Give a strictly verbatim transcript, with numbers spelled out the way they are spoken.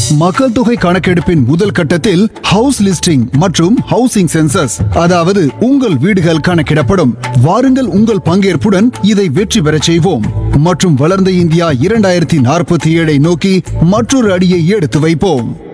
மக்கள் தொகை கணக்கெடுப்பின் முதல் கட்டத்தில் ஹவுஸ் லிஸ்டிங் மற்றும் ஹவுசிங் சென்சஸ், அதாவது உங்கள் வீடுகள் கணக்கிடப்படும். வாருங்கள், உங்கள் பங்கேற்புடன் இதை வெற்றி பெறச் செய்வோம் மற்றும் வளர்ந்த இந்தியா இரண்டாயிரத்தி நாற்பத்தி ஏழை நோக்கி மற்றொரு அடியை எடுத்து வைப்போம்.